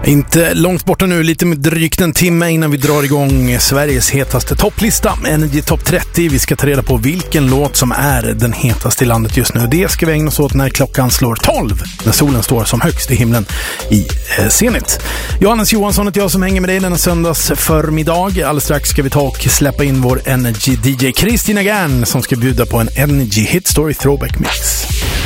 Inte långt borta nu, lite med drygt en timme innan vi drar igång Sveriges hetaste topplista, Energy Top 30. Vi ska ta reda på vilken låt som är den hetaste i landet just nu. Det ska vi ägna oss åt när klockan slår 12, när solen står som högst i himlen i Zenit. Johannes Johansson heter jag som hänger med dig denna söndags förmiddag. Alldeles strax ska vi ta och släppa in vår Energy DJ Christina Gern som ska bjuda på en Energy Hit Story Throwback Mix.